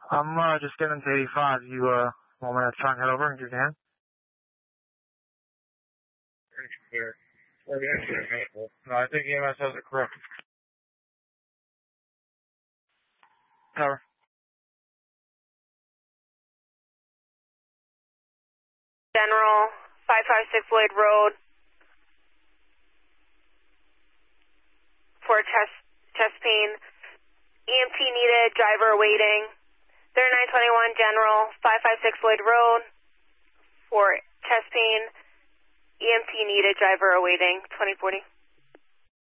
I'm just getting to 85. You want me to try and head over and give you a hand? Pretty clear. Or the extra vehicle. No, I think EMS has it correct. Cover. General 556 Lloyd Road for chest pain. EMT needed, driver awaiting. 3921 General 556 Lloyd Road for chest pain. EMT needed, driver awaiting. 2040.